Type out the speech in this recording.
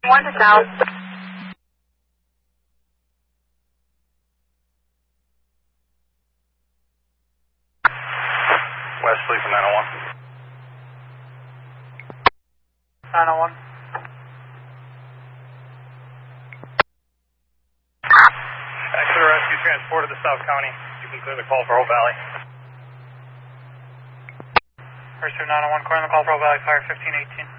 1 to south. Wesley from 901. 901. Exeter Rescue transported to South County. You can clear the call for Hope Valley. Pursuit 901, clearing the call for Hope Valley, fire 1518.